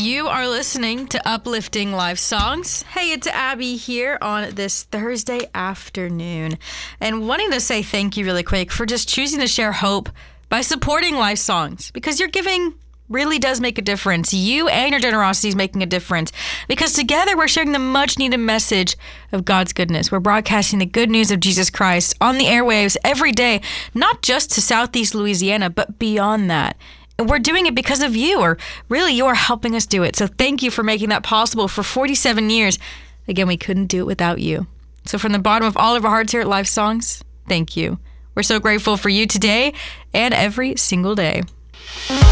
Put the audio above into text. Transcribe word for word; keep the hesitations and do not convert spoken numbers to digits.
You are listening to Uplifting Life Songs. Hey, it's Abby here on this Thursday afternoon, and wanting to say thank you really quick for just choosing to share hope by supporting Life Songs, because your giving really does make a difference. You and your generosity is making a difference, because together we're sharing the much needed message of God's goodness. We're broadcasting the good news of Jesus Christ on the airwaves every day, not just to Southeast Louisiana, but beyond that. And we're doing it because of you, or really you are helping us do it. So thank you for making that possible for forty-seven years. Again, we couldn't do it without you. So from the bottom of all of our hearts here at Life Songs, thank you. We're so grateful for you today and every single day.